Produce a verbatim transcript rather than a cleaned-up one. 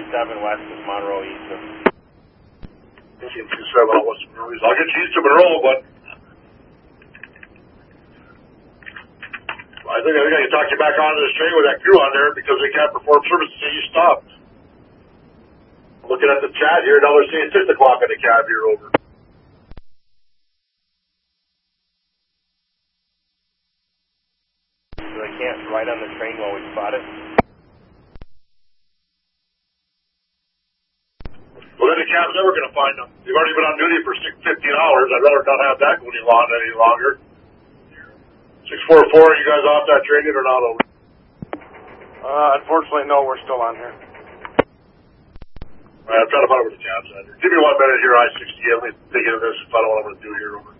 seven west of Monroe, east of... fifteen two seven out west of Monroe. I'll get you east of Monroe, but... I think I think I can talk you back onto this train with that crew on there because they can't perform service until you stop. Looking at the chat here, now they're saying six o'clock on the cab here, over. So they can't ride on the train while we spot it? Well, then the cab's never going to find them. They've already been on duty for six, fifteen hours. I'd rather not have that going on any longer. six four four, are you guys off that train yet or not, over? Uh, unfortunately, no, we're still on here. All right, I'm trying to find out where the cab's at. Give me one minute here, I sixty-eight. Let me dig into this and find out what I'm going to do here, over.